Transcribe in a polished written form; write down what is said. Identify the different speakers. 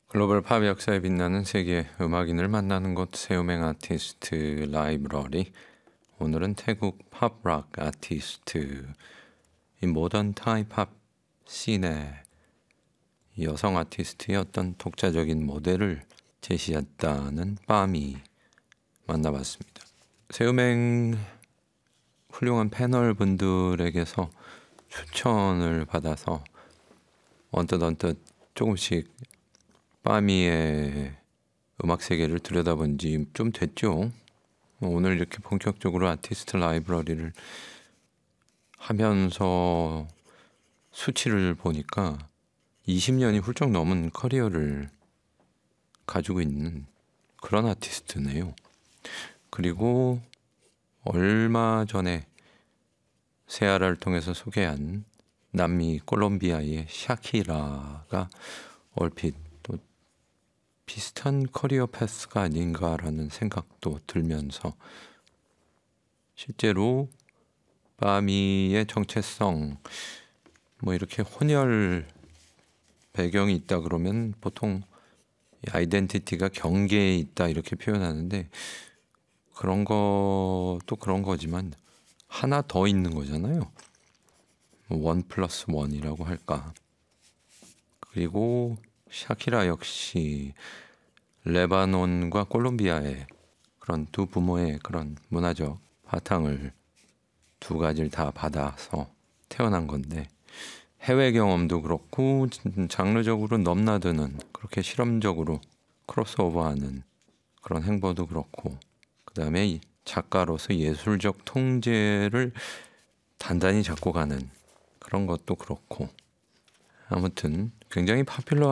Speaker 1: 글로벌 팝 역사에 빛나는 세계 음악인을 만나는 곳 세우맹 아티스트 라이브러리. 오늘은 태국 팝락 아티스트 이 모던 타이 팝 씬의 여성 아티스트의 어떤 독자적인 모델을 제시했다는 빠미 만나봤습니다. 세우맹 훌륭한 패널 분들에게서 추천을 받아서 언뜻 조금씩 빠미의 음악 세계를 들여다본 지 좀 됐죠. 오늘 이렇게 본격적으로 아티스트 라이브러리를 하면서 수치를 보니까 20년이 훌쩍 넘은 커리어를 가지고 있는 그런 아티스트네요. 그리고 얼마 전에 세아라를 통해서 소개한 남미 콜롬비아의 샤키라가 얼핏 또 비슷한 커리어 패스가 아닌가라는 생각도 들면서 실제로 빠미의 정체성 뭐 이렇게 혼혈 배경이 있다 그러면 보통 아이덴티티가 경계에 있다 이렇게 표현하는데 그런 것도 그런 거지만 하나 더 있는 거잖아요. 1+1이라고 할까. 그리고 샤키라 역시 레바논과 콜롬비아의 그런 두 부모의 그런 문화적 바탕을 두 가지를 다 받아서 태어난 건데 해외 경험도 그렇고 장르적으로 넘나드는 그렇게 실험적으로 크로스오버하는 그런 행보도 그렇고 그 다음에 작가로서 예술적 통제를 단단히 잡고 가는 그런 것도 그렇고 아무튼 굉장히 파퓰러